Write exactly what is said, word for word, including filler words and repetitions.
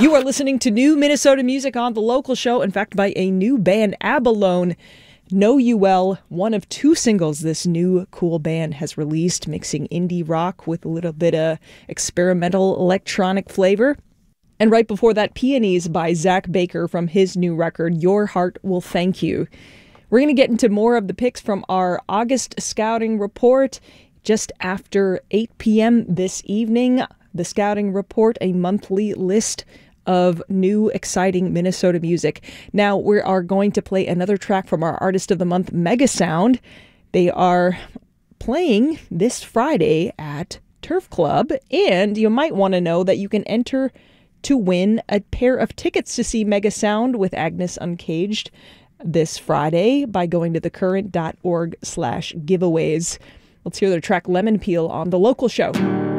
You are listening to new Minnesota music on The Local Show, in fact, by a new band, Abalone. Know You Well, one of two singles this new cool band has released, mixing indie rock with a little bit of experimental electronic flavor. And right before that, Peonies by Zach Baker from his new record, Your Heart Will Thank You. We're going to get into more of the picks from our August Scouting Report just after eight p.m. this evening. The Scouting Report, a monthly list of new, exciting Minnesota music. Now, we are going to play another track from our Artist of the Month, Megasound. They are playing this Friday at Turf Club, and you might want to know that you can enter to win a pair of tickets to see Megasound with Agnes Uncaged this Friday by going to thecurrent dot org slash giveaways. Let's hear their track Lemon Peel on The Local Show.